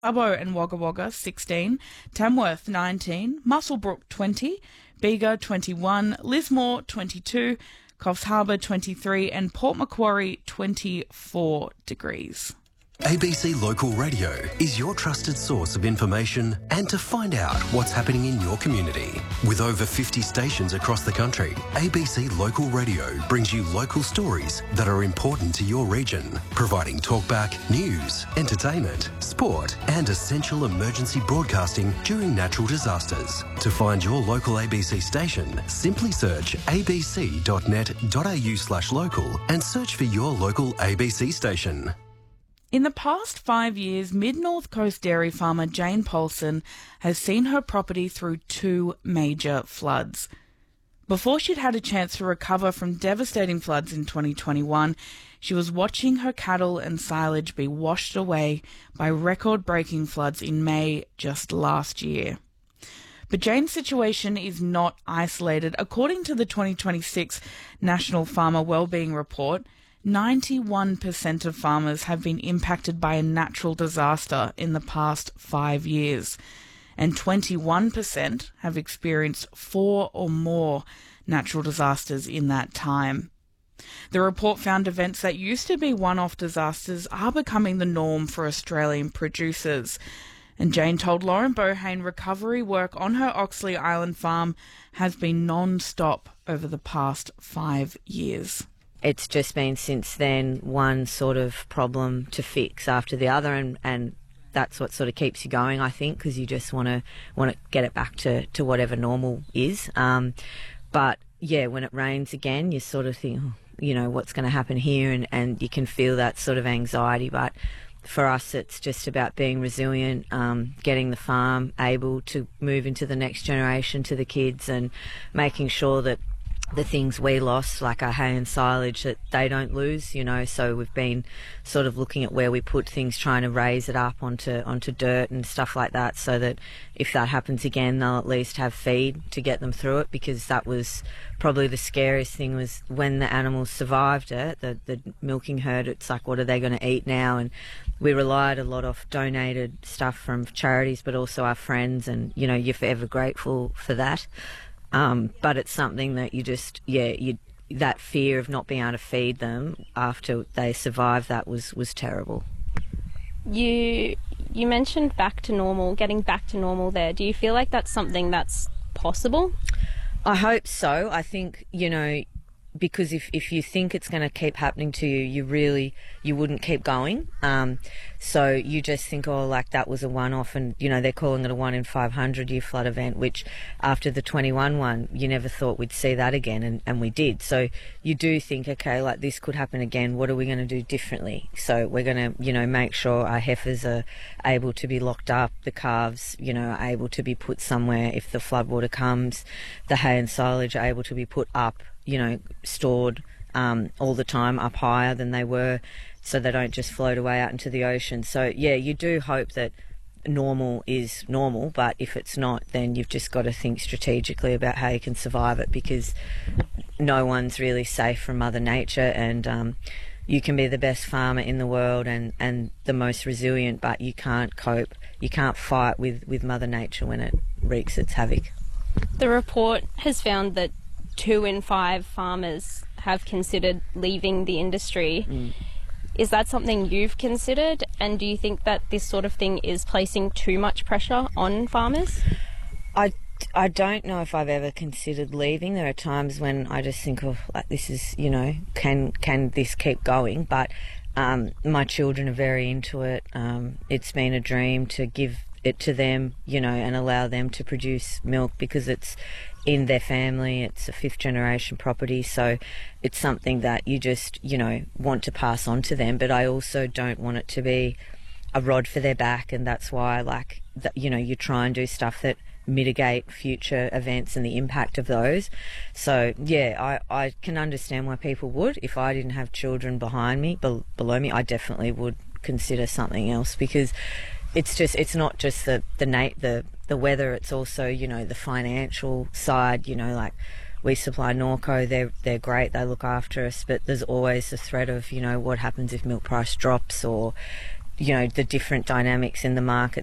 Abo and Wagga Wagga 16, Tamworth 19, Muswellbrook 20, Bega 21, Lismore 22, Coffs Harbour 23 and Port Macquarie 24 degrees. ABC Local Radio is your trusted source of information and to find out what's happening in your community. With over 50 stations across the country, ABC Local Radio brings you local stories that are important to your region, providing talkback, news, entertainment, sport and essential emergency broadcasting during natural disasters. To find your local ABC station, simply search abc.net.au/local and search for your local ABC station. In the past 5 years, Mid-North Coast dairy farmer Jane Paulson has seen her property through 2 major floods. Before she'd had a chance to recover from devastating floods in 2021, she was watching her cattle and silage be washed away by record-breaking floods in May just last year. But Jane's situation is not isolated. According to the 2026 National Farmer Wellbeing Report, 91% of farmers have been impacted by a natural disaster in the past 5 years, and 21% have experienced 4 or more natural disasters in that time. The report found events that used to be one-off disasters are becoming the norm for Australian producers. And Jane told Lauren Bohane recovery work on her Oxley Island farm has been non-stop over the past 5 years. It's just been since then one sort of problem to fix after the other, and that's what sort of keeps you going, I think, because you just want to get it back to whatever normal is. But yeah, when it rains again, you sort of think, what's going to happen here, and you can feel that sort of anxiety. But for us, it's just about being resilient, getting the farm able to move into the next generation to the kids, and making sure that the things we lost, like our hay and silage, that they don't lose, so we've been sort of looking at where we put things, trying to raise it up onto dirt and stuff like that, so that if that happens again, they'll at least have feed to get them through it, because that was probably the scariest thing, was when the animals survived it, the milking herd, it's like, what are they going to eat now? And we relied a lot off donated stuff from charities, but also our friends, and, you're forever grateful for that. But it's something that that fear of not being able to feed them after they survived that was terrible. You mentioned back to normal, getting back to normal there. Do you feel like that's something that's possible? I hope so. I think, because if you think it's going to keep happening to you, you wouldn't keep going. So you just think, that was a one-off, and, they're calling it a 1 in 500 year flood event, which after the 21 one, you never thought we'd see that again, and we did. So you do think, okay, this could happen again. What are we going to do differently? So we're going to, make sure our heifers are able to be locked up, the calves, are able to be put somewhere if the floodwater comes, the hay and silage are able to be put up, stored all the time up higher than they were, so they don't just float away out into the ocean. So yeah, you do hope that normal is normal, but if it's not, then you've just got to think strategically about how you can survive it, because no one's really safe from Mother Nature, and you can be the best farmer in the world and the most resilient, but you can't cope, you can't fight with Mother Nature when it wreaks its havoc. The report has found that 2 in 5 farmers have considered leaving the industry. Is that something you've considered, and do you think that this sort of thing is placing too much pressure on farmers? I don't know if I've ever considered leaving. There are times when I just think of, this is, can this keep going? But my children are very into it. It's been a dream to give it to them, and allow them to produce milk, because it's in their family, it's a 5th generation property, so it's something that you just, want to pass on to them. But I also don't want it to be a rod for their back, and that's why, you try and do stuff that mitigate future events and the impact of those. So yeah, I can understand why people would. If I didn't have children behind me, below me, I definitely would consider something else, because it's not just the weather, it's also, the financial side, we supply Norco, they're great, they look after us, but there's always the threat of, what happens if milk price drops, or, you know, the different dynamics in the market